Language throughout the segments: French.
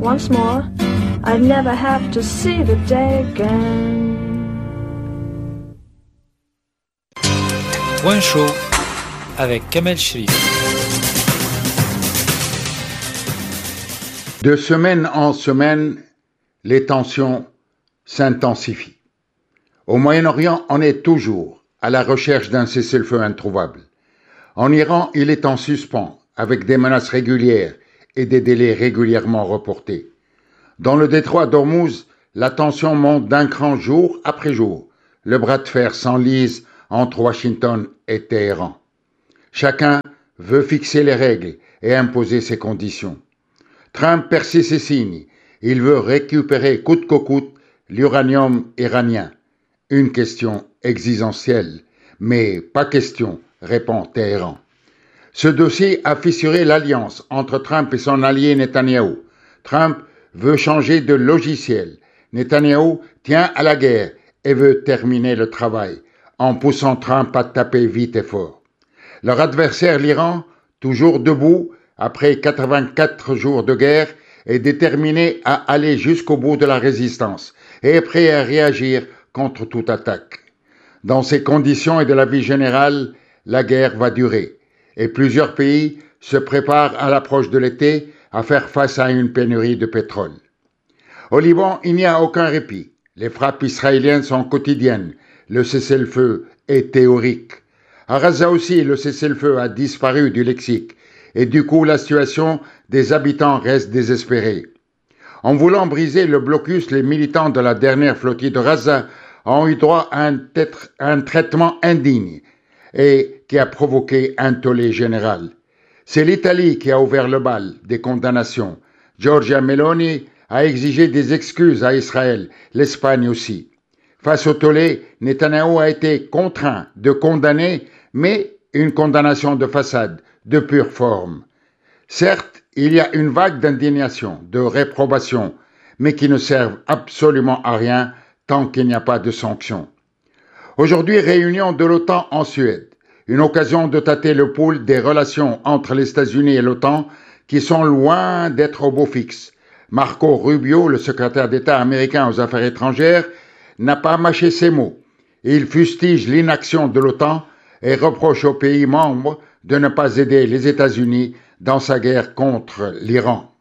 once more, I'd never have to see the day again. Point chaud avec Kamel Shrif. De semaine en semaine, les tensions s'intensifient. Au Moyen-Orient, on est toujours à la recherche d'un cessez-le-feu introuvable. En Iran, il est en suspens, avec des menaces régulières et des délais régulièrement reportés. Dans le détroit d'Ormuz, la tension monte d'un cran jour après jour. Le bras de fer s'enlise entre Washington et Téhéran. Chacun veut fixer les règles et imposer ses conditions. Trump persiste ses signes. Il veut récupérer coûte que coûte l'uranium iranien. Une question existentielle, mais pas question, répond Téhéran. Ce dossier a fissuré l'alliance entre Trump et son allié Netanyahou. Trump veut changer de logiciel. Netanyahou tient à la guerre et veut terminer le travail en poussant Trump à taper vite et fort. Leur adversaire, l'Iran, toujours debout après 84 jours de guerre, est déterminé à aller jusqu'au bout de la résistance et est prêt à réagir contre toute attaque. Dans ces conditions et de la vie générale, la guerre va durer et plusieurs pays se préparent à l'approche de l'été à faire face à une pénurie de pétrole. Au Liban, il n'y a aucun répit. Les frappes israéliennes sont quotidiennes. Le cessez-le-feu est théorique. À Gaza aussi, le cessez-le-feu a disparu du lexique et du coup, la situation des habitants reste désespérée. En voulant briser le blocus, les militants de la dernière flottille de Gaza ont eu droit à un traitement indigne et qui a provoqué un tollé général. C'est l'Italie qui a ouvert le bal des condamnations. Giorgia Meloni a exigé des excuses à Israël, l'Espagne aussi. Face au tollé, Netanyahou a été contraint de condamner, mais une condamnation de façade, de pure forme. Certes, il y a une vague d'indignation, de réprobation, mais qui ne servent absolument à rien tant qu'il n'y a pas de sanctions. Aujourd'hui, réunion de l'OTAN en Suède. Une occasion de tâter le pouls des relations entre les États-Unis et l'OTAN qui sont loin d'être au beau fixe. Marco Rubio, le secrétaire d'État américain aux Affaires étrangères, n'a pas mâché ses mots. Il fustige l'inaction de l'OTAN et reproche aux pays membres de ne pas aider les États-Unis dans sa guerre contre l'Iran.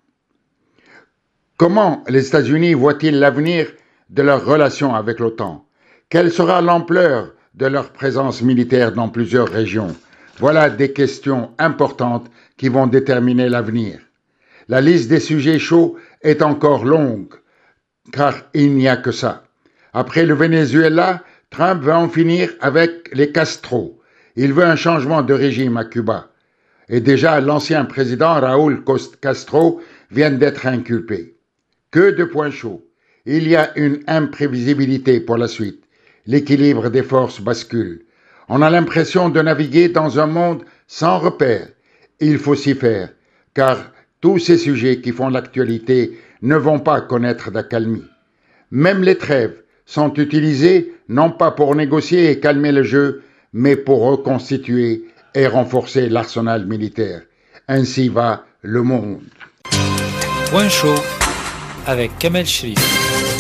Comment les États-Unis voient-ils l'avenir de leur relation avec l'OTAN? Quelle sera l'ampleur de leur présence militaire dans plusieurs régions? Voilà des questions importantes qui vont déterminer l'avenir. La liste des sujets chauds est encore longue, car il n'y a que ça. Après le Venezuela, Trump veut en finir avec les Castro. Il veut un changement de régime à Cuba. Et déjà, l'ancien président Raúl Castro vient d'être inculpé. Que de points chauds. Il y a une imprévisibilité pour la suite. L'équilibre des forces bascule. On a l'impression de naviguer dans un monde sans repères. Il faut s'y faire, car tous ces sujets qui font l'actualité ne vont pas connaître d'accalmie. Même les trêves sont utilisées non pas pour négocier et calmer le jeu, mais pour reconstituer et renforcer l'arsenal militaire. Ainsi va le monde. Point chaud avec Kamel Shrif.